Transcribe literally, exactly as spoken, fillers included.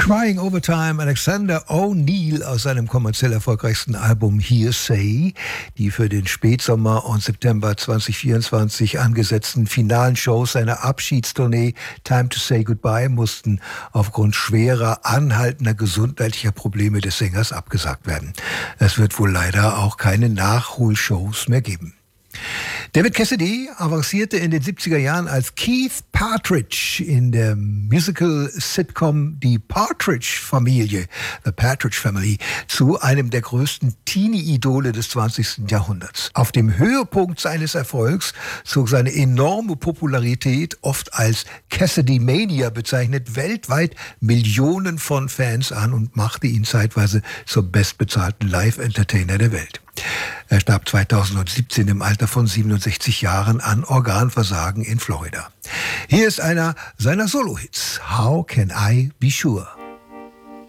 Crying Overtime, Alexander O'Neal aus seinem kommerziell erfolgreichsten Album Hearsay. Die für den Spätsommer und September zwanzig vierundzwanzig angesetzten finalen Shows seiner Abschiedstournee Time to Say Goodbye mussten aufgrund schwerer, anhaltender gesundheitlicher Probleme des Sängers abgesagt werden. Es wird wohl leider auch keine Nachholshows mehr geben. David Cassidy avancierte in den siebziger Jahren als Keith Partridge in der Musical-Sitcom Die Partridge-Familie, The Partridge Family, zu einem der größten Teenie-Idole des zwanzigsten Jahrhunderts. Auf dem Höhepunkt seines Erfolgs zog seine enorme Popularität, oft als Cassidy-Mania bezeichnet, weltweit Millionen von Fans an und machte ihn zeitweise zum bestbezahlten Live-Entertainer der Welt. Er starb zweitausendsiebzehn im Alter von siebenundsechzig Jahren an Organversagen in Florida. Hier ist einer seiner Solo-Hits. How Can I Be Sure?